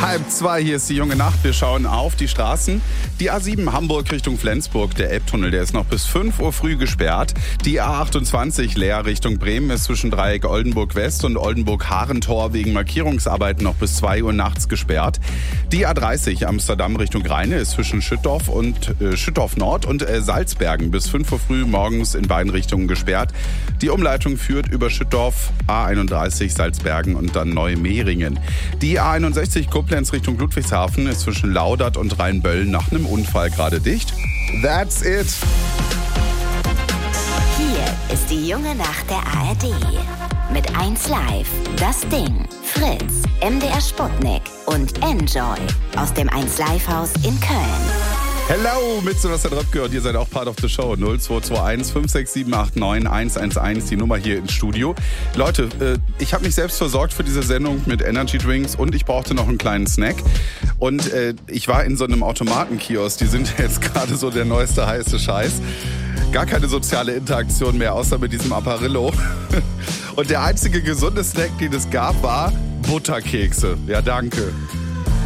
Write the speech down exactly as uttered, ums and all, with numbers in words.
Halb zwei, hier ist die junge Nacht. Wir schauen auf die Straßen. Die A sieben Hamburg Richtung Flensburg, der Elbtunnel, der ist noch bis fünf Uhr früh gesperrt. Die A achtundzwanzig leer Richtung Bremen ist zwischen Dreieck Oldenburg West und Oldenburg-Harentor wegen Markierungsarbeiten noch bis zwei Uhr nachts gesperrt. Die A dreißig Amsterdam Richtung Rheine ist zwischen Schüttorf und äh, Schüttorf Nord und äh, Salzbergen bis fünf Uhr früh morgens in beiden Richtungen gesperrt. Die Umleitung führt über Schüttorf, A einunddreißig Salzbergen und dann Neumehringen. Die A einundsechzig Koblenz Richtung Ludwigshafen ist zwischen Laudert und Rheinbölln nach einem Unfall gerade dicht. That's it. Hier ist die junge Nacht der A R D. Mit eins Live, Das Ding, Fritz, M D R Sputnik und Enjoy aus dem eins Live Haus in Köln. Hello, mit Sebastian Röpke und ihr seid auch Part of the Show. null zwei zwei eins fünf sechs sieben acht neun eins eins eins, die Nummer hier ins Studio. Leute, äh, ich habe mich selbst versorgt für diese Sendung mit Energy Drinks und ich brauchte noch einen kleinen Snack. Und äh, ich war in so einem Automatenkiosk, die sind jetzt gerade so der neueste heiße Scheiß. Gar keine soziale Interaktion mehr, außer mit diesem Apparillo. Und der einzige gesunde Snack, den es gab, war Butterkekse. Ja, danke.